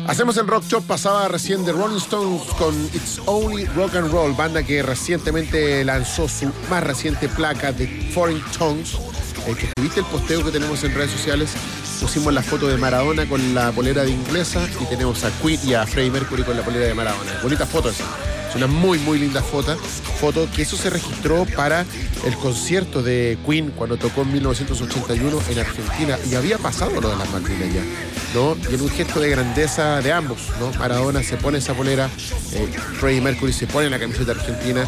Hacemos el Rock Shop. Pasaba recién de Rolling Stones con It's Only Rock and Roll, banda que recientemente lanzó su más reciente placa de Foreign Tongues. Que viste el posteo que tenemos en redes sociales. Pusimos la foto de Maradona con la polera de Inglesa y tenemos a Queen y a Freddie Mercury con la polera de Maradona. Bonita foto esa. Es una muy, muy linda foto que eso se registró para el concierto de Queen cuando tocó en 1981 en Argentina. Y había pasado lo de las Malvinas ya, ¿no? Y en un gesto de grandeza de ambos, ¿no? Maradona se pone esa polera, Freddie Mercury se pone la camiseta argentina,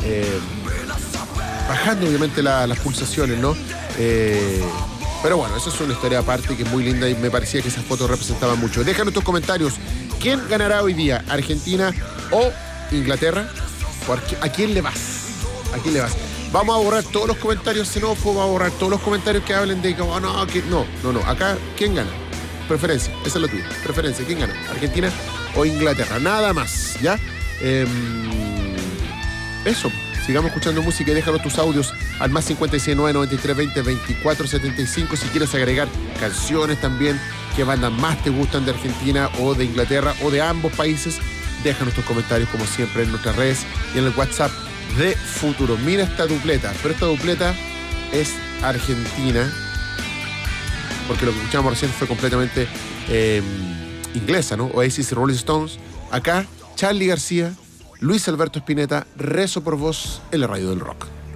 bajando obviamente las pulsaciones, ¿no? Pero bueno, eso es una historia aparte que es muy linda y me parecía que esas fotos representaban mucho. Déjanos tus comentarios. ¿Quién ganará hoy día? ¿Argentina o Inglaterra? ¿A quién le vas? ¿A quién le vas? Vamos a borrar todos los comentarios xenófobos, vamos a borrar todos los comentarios que hablen de que no. Acá, ¿quién gana? Preferencia, esa es la tuya. Preferencia, ¿quién gana? ¿Argentina o Inglaterra? Nada más, ¿ya? Eso. Sigamos escuchando música y déjanos tus audios al más 569-9320-2475. Si quieres agregar canciones también, qué bandas más te gustan de Argentina o de Inglaterra o de ambos países, déjanos tus comentarios como siempre en nuestras redes y en el WhatsApp de Futuro. Mira esta dupleta, pero esta dupleta es argentina, porque lo que escuchamos recién fue completamente inglesa, ¿no? Oasis y Rolling Stones. Acá, Charly García, Luis Alberto Spinetta, Rezo por vos en la radio del rock.